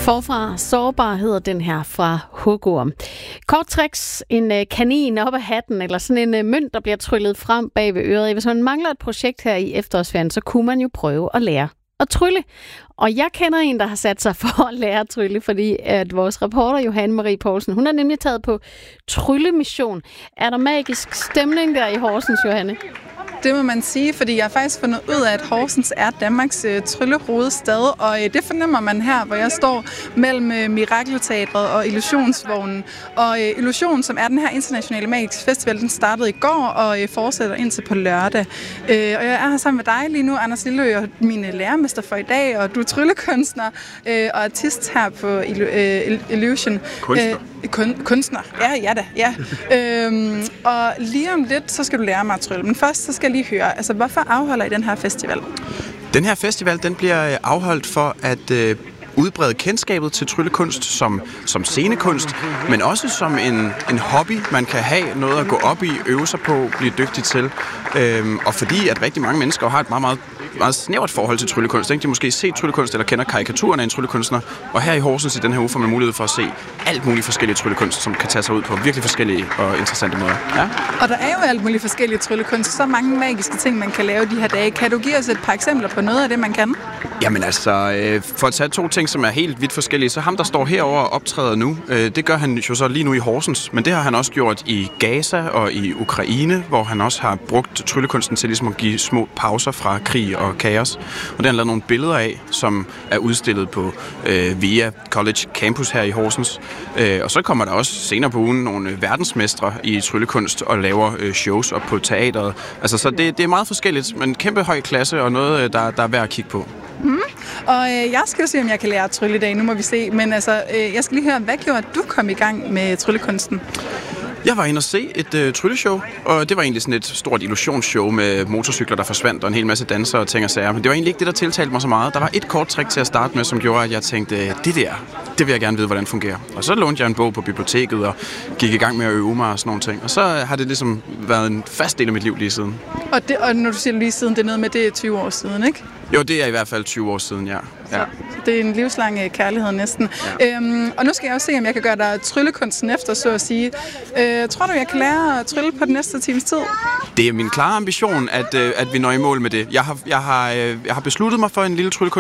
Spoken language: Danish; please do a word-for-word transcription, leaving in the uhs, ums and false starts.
Forfra sårbar hedder den her fra Hugorm. Kort tricks, en kanin op af hatten, eller sådan en mønt, der bliver tryllet frem bag ved øret. Hvis man mangler et projekt her i efterårsferien, så kunne man jo prøve at lære at trylle. Og jeg kender en, der har sat sig for at lære at trylle, fordi at vores reporter Johanne Marie Poulsen, hun er nemlig taget på tryllemission. Er der magisk stemning der i Horsens, Johanne? Det må man sige, fordi jeg har faktisk fundet ud af, at Horsens er Danmarks øh, tryllehovedstad, og øh, det fornemmer man her, hvor jeg står mellem øh, Mirakelteatret og Illusionsvognen. Og øh, Illusion, som er den her internationale magiske festival, den startede i går og øh, fortsætter indtil på lørdag. Øh, og jeg er her sammen med dig lige nu, Anders Lilleø, og min lærermester for i dag, og du er tryllekunstner øh, og artist her på øh, Illusion. Kunstner. Øh, kun, kunstner, ja, ja da, ja. øhm, og lige om lidt, så skal du lære mig at trylle. Men først, så skal jeg lige høre, altså hvorfor afholder I den her festival? Den her festival, den bliver afholdt for at øh, udbrede kendskabet til tryllekunst som, som scenekunst, men også som en, en hobby, man kan have noget at gå op i, øve sig på, blive dygtig til. Øhm, og fordi at rigtig mange mennesker har et meget, meget, meget snævert forhold til tryllekunst. De måske set tryllekunst eller kender karikaturen af en tryllekunstner. Og her i Horsens i den her uge får man mulighed for at se alt muligt forskellige tryllekunst, som kan tage sig ud på virkelig forskellige og interessante måder. Ja? Og der er jo alt muligt forskellige tryllekunst. Så mange magiske ting, man kan lave de her dage. Kan du give os et par eksempler på noget af det, man kan? Jamen altså, øh, for at tage to ting, som er helt vidt forskellige, så ham, der står herover og optræder nu, øh, det gør han jo så lige nu i Horsens, men det har han også gjort i Gaza og i Ukraine, hvor han også har brugt tryllekunsten til ligesom at give små pauser fra krig og kaos. Og det har han lavet nogle billeder af, som er udstillet på øh, Via College Campus her i Horsens. Øh, og så kommer der også senere på ugen nogle verdensmestre i tryllekunst og laver øh, shows op på teateret. Altså, så det, det er meget forskelligt, men kæmpe høj klasse og noget, der, der er værd at kigge på. Mm. Og øh, jeg skal se, om jeg kan lære at trylle i dag. Nu må vi se. Men altså, øh, jeg skal lige høre, hvad gjorde, at du kom i gang med tryllekunsten? Jeg var inde og se et øh, trylleshow, og det var egentlig sådan et stort illusionsshow med motorcykler, der forsvandt, og en hel masse dansere og ting og sager. Men det var egentlig ikke det, der tiltalte mig så meget. Der var et kort trick til at starte med, som gjorde, at jeg tænkte, det der, det vil jeg gerne vide, hvordan det fungerer. Og så lånte jeg en bog på biblioteket og gik i gang med at øve mig og sådan nogle ting. Og så har det ligesom været en fast del af mit liv lige siden. Og, det, og når du siger lige siden, det er noget med, det er tyve år siden, ikke? Jo, det er i hvert fald tyve år siden, ja. ja. Det er en livslang kærlighed næsten. Ja. Øhm, og nu skal jeg også se, om jeg kan gøre dig tryllekunsten efter, så at sige. Øh, tror du, jeg kan lære at trylle på den næste times tid? Det er min klare ambition, at, at vi når i mål med det. Jeg har, jeg har, jeg har besluttet mig for en lille tryllekunst